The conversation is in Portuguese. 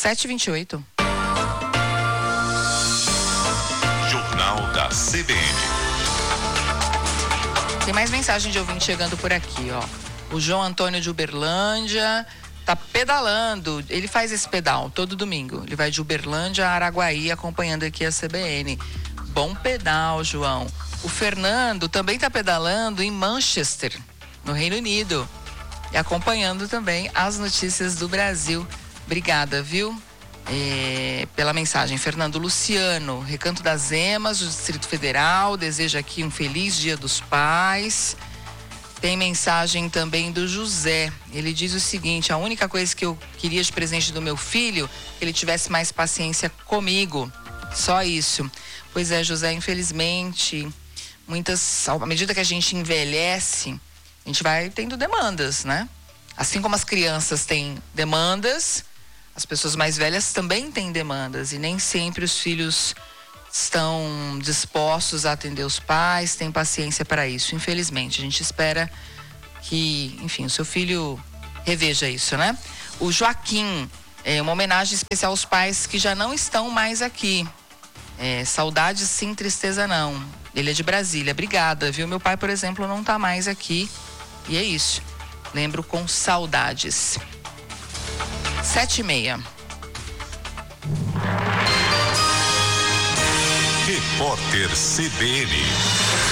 7h28. Jornal da CBN. Tem mais mensagem de ouvinte chegando por aqui, ó. O João Antônio de Uberlândia tá pedalando. Ele faz esse pedal todo domingo. Ele vai de Uberlândia a Araguaí acompanhando aqui a CBN. Bom pedal, João. O Fernando também tá pedalando em Manchester, no Reino Unido. E acompanhando também as notícias do Brasil. Obrigada, viu? Pela mensagem. Fernando Luciano, Recanto das Emas, do Distrito Federal, deseja aqui um feliz Dia dos Pais. Tem mensagem também do José. Ele diz o seguinte: a única coisa que eu queria de presente do meu filho, que ele tivesse mais paciência comigo. Só isso. Pois é, José, infelizmente, à medida que a gente envelhece, a gente vai tendo demandas, né? Assim como as crianças têm demandas, as pessoas mais velhas também têm demandas. E nem sempre os filhos estão dispostos a atender os pais, têm paciência para isso, infelizmente. A gente espera que, enfim, o seu filho reveja isso, né? O Joaquim, uma homenagem especial aos pais que já não estão mais aqui. Saudades sim, tristeza não. Ele é de Brasília. Obrigada, viu? Meu pai, por exemplo, não está mais aqui. E é isso. Lembro com saudades. 7h30. Repórter CBN.